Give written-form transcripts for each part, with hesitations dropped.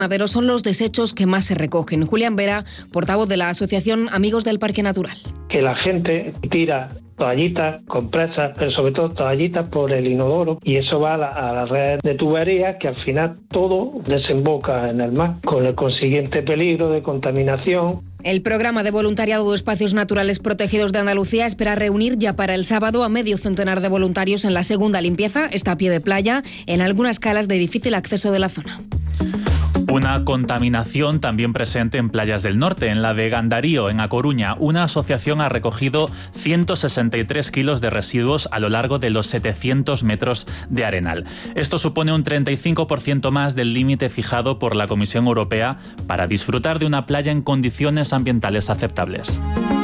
Son los desechos que más se recogen. Julián Vera, portavoz de la Asociación Amigos del Parque Natural. Que la gente tira toallitas, compresas, pero sobre todo toallitas por el inodoro, y eso va a la red de tuberías, que al final todo desemboca en el mar, con el consiguiente peligro de contaminación. El programa de voluntariado de Espacios Naturales Protegidos de Andalucía espera reunir ya para el sábado a medio centenar de voluntarios en la segunda limpieza, esta a pie de playa, en algunas calas de difícil acceso de la zona. Una contaminación también presente en playas del norte. En la de Gandarío, en A Coruña, una asociación ha recogido 163 kilos de residuos a lo largo de los 700 metros de arenal. Esto supone un 35% más del límite fijado por la Comisión Europea para disfrutar de una playa en condiciones ambientales aceptables.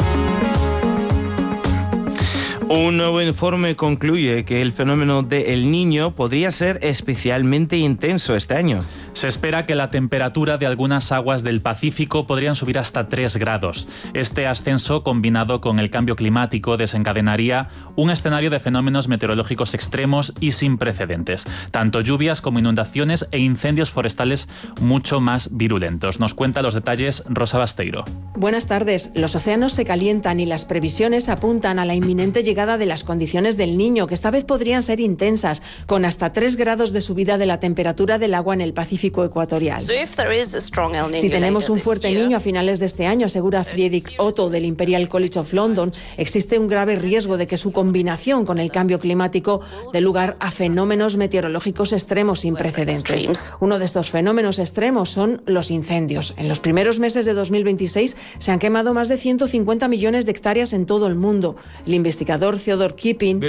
Un nuevo informe concluye que el fenómeno de El Niño podría ser especialmente intenso este año. Se espera que la temperatura de algunas aguas del Pacífico podrían subir hasta 3 grados. Este ascenso, combinado con el cambio climático, desencadenaría un escenario de fenómenos meteorológicos extremos y sin precedentes. Tanto lluvias como inundaciones e incendios forestales mucho más virulentos. Nos cuenta los detalles Rosa Basteiro. Buenas tardes. Los océanos se calientan y las previsiones apuntan a la inminente llegada de las condiciones del Niño, que esta vez podrían ser intensas, con hasta 3 grados de subida de la temperatura del agua en el Pacífico ecuatorial. Si tenemos un fuerte Niño a finales de este año, asegura Friedrich Otto del Imperial College of London, existe un grave riesgo de que su combinación con el cambio climático dé lugar a fenómenos meteorológicos extremos sin precedentes. Uno de estos fenómenos extremos son los incendios. En los primeros meses de 2026 se han quemado más de 150 millones de hectáreas en todo el mundo. El investigador Theodore Kipping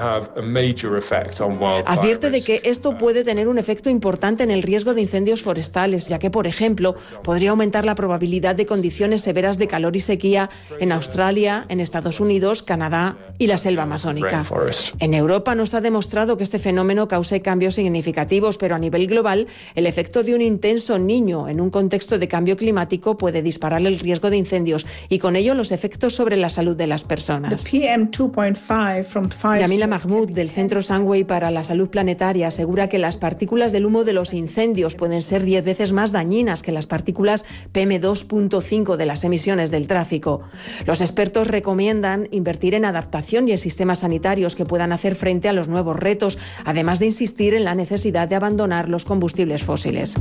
advierte de que esto puede tener un efecto importante en el riesgo de incendios forestales, ya que, por ejemplo, podría aumentar la probabilidad de condiciones severas de calor y sequía en Australia, en Estados Unidos, Canadá y la selva amazónica. En Europa no está demostrado que este fenómeno cause cambios significativos, pero a nivel global, el efecto de un intenso Niño en un contexto de cambio climático puede disparar el riesgo de incendios y con ello los efectos sobre la salud de las personas. Yamila Mahmoud, del Centro Sunway para la Salud Planetaria, asegura que las partículas del humo de los incendios pueden ser 10 veces más dañinas que las partículas PM2.5 de las emisiones del tráfico. Los expertos recomiendan invertir en adaptación y en sistemas sanitarios que puedan hacer frente a los nuevos retos, además de insistir en la necesidad de abandonar los combustibles fósiles.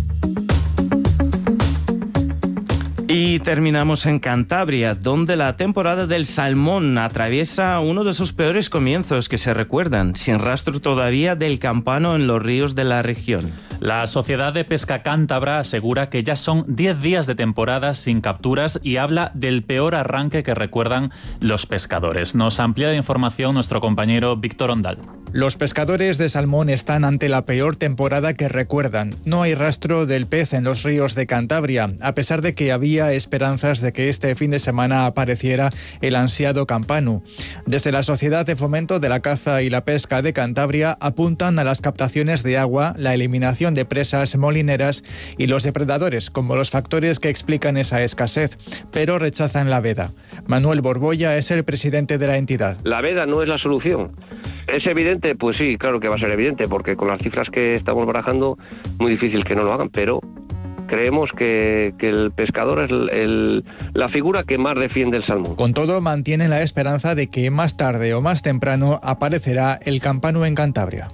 Y terminamos en Cantabria, donde la temporada del salmón atraviesa uno de sus peores comienzos que se recuerdan, sin rastro todavía del campano en los ríos de la región. La Sociedad de Pesca Cántabra asegura que ya son 10 días de temporada sin capturas y habla del peor arranque que recuerdan los pescadores. Nos amplía la información nuestro compañero Víctor Ondal. Los pescadores de salmón están ante la peor temporada que recuerdan. No hay rastro del pez en los ríos de Cantabria, a pesar de que había esperanzas de que este fin de semana apareciera el ansiado campano. Desde la Sociedad de Fomento de la Caza y la Pesca de Cantabria apuntan a las captaciones de agua, la eliminación de presas molineras y los depredadores como los factores que explican esa escasez, pero rechazan la veda. Manuel Borbolla es el presidente de la entidad. La veda no es la solución. ¿Es evidente? Pues sí, claro que va a ser evidente, porque con las cifras que estamos barajando, muy difícil que no lo hagan, pero creemos que el pescador es la figura que más defiende el salmón. Con todo, mantienen la esperanza de que más tarde o más temprano aparecerá el campano en Cantabria.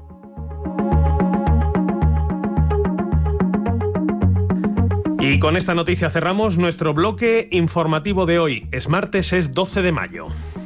Y con esta noticia cerramos nuestro bloque informativo de hoy. Es martes, es 12 de mayo.